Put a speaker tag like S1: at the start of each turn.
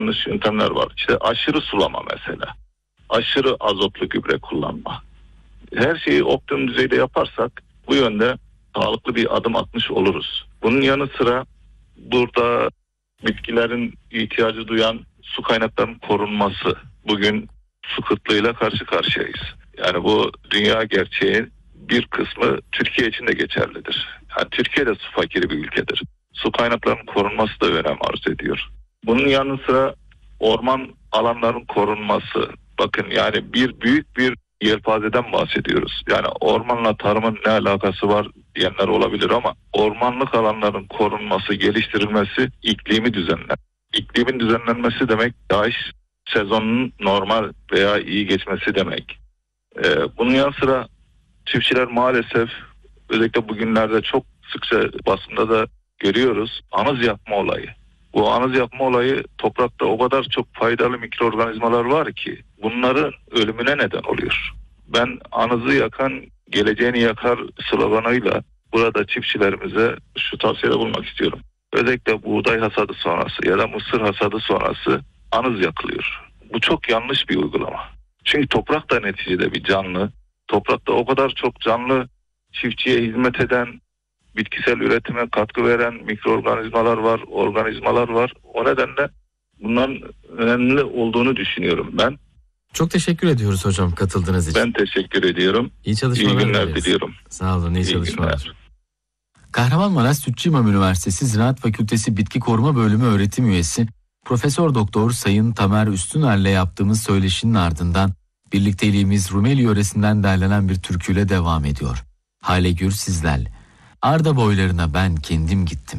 S1: yanlış yöntemler var. İşte aşırı sulama mesela. Aşırı azotlu gübre kullanma. Her şeyi optimum düzeyde yaparsak bu yönde sağlıklı bir adım atmış oluruz. Bunun yanı sıra burada bitkilerin ihtiyacı duyan su kaynaklarının korunması. Bugün su kıtlığıyla karşı karşıyayız. Yani bu dünya gerçeği, bir kısmı Türkiye için de geçerlidir. Yani Türkiye de su fakiri bir ülkedir. Su kaynaklarının korunması da önem arz ediyor. Bunun yanı sıra orman alanlarının korunması. Bakın yani büyük bir yelpazeden bahsediyoruz. Yani ormanla tarımın ne alakası var diyenler olabilir ama ormanlık alanların korunması, geliştirilmesi iklimi düzenler. İklimin düzenlenmesi demek yağış sezonunun normal veya iyi geçmesi demek. Bunun yanı sıra çiftçiler maalesef özellikle bugünlerde çok sıkça basında da görüyoruz anız yakma olayı. Bu anız yakma olayı toprakta o kadar çok faydalı mikroorganizmalar var ki bunların ölümüne neden oluyor. Ben anızı yakan geleceğini yakar sloganıyla burada çiftçilerimize şu tavsiyede bulunmak istiyorum. Özellikle buğday hasadı sonrası ya da mısır hasadı sonrası anız yakılıyor. Bu çok yanlış bir uygulama. Çünkü toprak da neticede bir canlı. Toprakta o kadar çok canlı, çiftçiye hizmet eden, bitkisel üretime katkı veren mikroorganizmalar var, organizmalar var. O nedenle bunların önemli olduğunu düşünüyorum ben.
S2: Çok teşekkür ediyoruz hocam katıldığınız için.
S1: Ben teşekkür ediyorum.
S2: İyi çalışmalar.
S1: İyi günler diliyorum.
S2: Sağ olun, iyi çalışmalar.
S1: Günler.
S2: Kahramanmaraş Sütçü İmam Üniversitesi Ziraat Fakültesi Bitki Koruma Bölümü öğretim üyesi Profesör Doktor Sayın Tamer Üstüner'le yaptığımız söyleşinin ardından birlikteliğimiz Rumeli yöresinden derlenen bir türküyle devam ediyor. Hale Gür sizlerle. Arda boylarına ben kendim gittim.